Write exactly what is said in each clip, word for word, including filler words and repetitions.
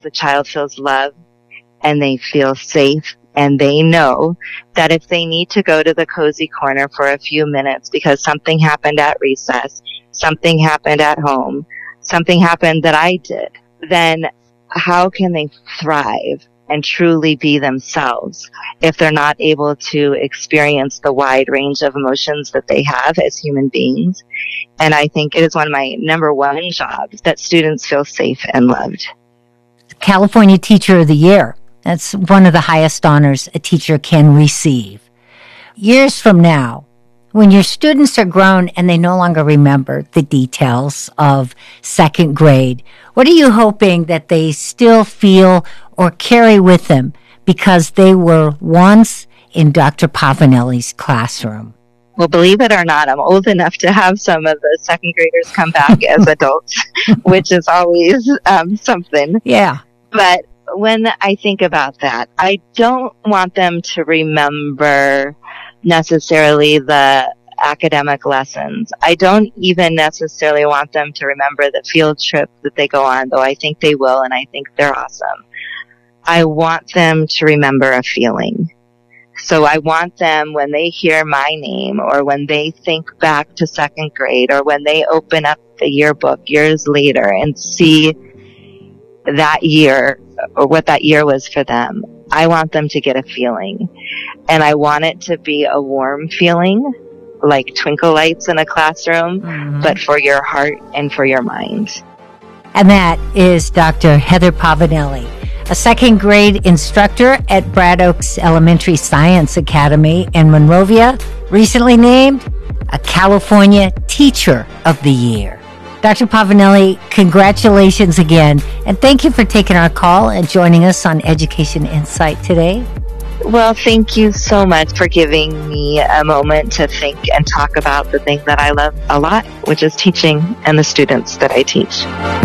The child feels loved and they feel safe, and they know that if they need to go to the cozy corner for a few minutes because something happened at recess, something happened at home, something happened that I did, then how can they thrive and truly be themselves if they're not able to experience the wide range of emotions that they have as human beings? And I think it is one of my number one jobs that students feel safe and loved. California Teacher of the Year. That's one of the highest honors a teacher can receive. Years from now, when your students are grown and they no longer remember the details of second grade, what are you hoping that they still feel or carry with them because they were once in Doctor Pavanelli's classroom? Well, believe it or not, I'm old enough to have some of the second graders come back as adults, which is always um, something. Yeah. But when I think about that, I don't want them to remember necessarily the academic lessons. I don't even necessarily want them to remember the field trip that they go on, though I think they will, and I think they're awesome. I want them to remember a feeling. So I want them, when they hear my name, or when they think back to second grade, or when they open up the yearbook years later and see that year, or what that year was for them, I want them to get a feeling. And I want it to be a warm feeling, like twinkle lights in a classroom, mm-hmm. but for your heart and for your mind. And that is Doctor Heather Pavanelli, a second grade instructor at Brad Oaks Elementary Science Academy in Monrovia, recently named a California Teacher of the Year. Doctor Pavanelli, congratulations again, and thank you for taking our call and joining us on Education Insight today. Well, thank you so much for giving me a moment to think and talk about the thing that I love a lot, which is teaching and the students that I teach.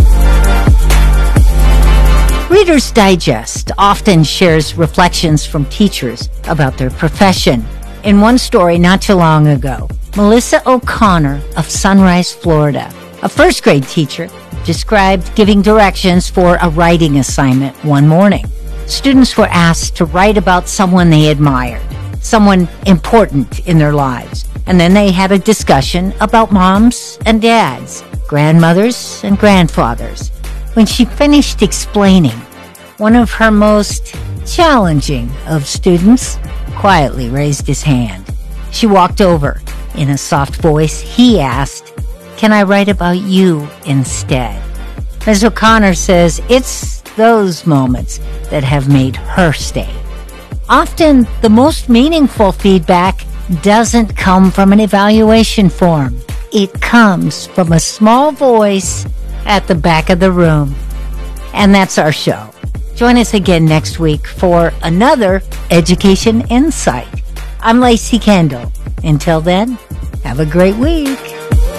Reader's Digest often shares reflections from teachers about their profession. In one story not too long ago, Melissa O'Connor of Sunrise, Florida, a first grade teacher, described giving directions for a writing assignment one morning. Students were asked to write about someone they admired, someone important in their lives, and then they had a discussion about moms and dads, grandmothers and grandfathers. When she finished explaining, one of her most challenging of students quietly raised his hand. She walked over. In a soft voice, he asked, "Can I write about you instead?" Miz O'Connor says it's those moments that have made her stay. Often, the most meaningful feedback doesn't come from an evaluation form. It comes from a small voice at the back of the room. And that's our show. Join us again next week for another Education Insight. I'm Lacey Kendall. Until then, have a great week.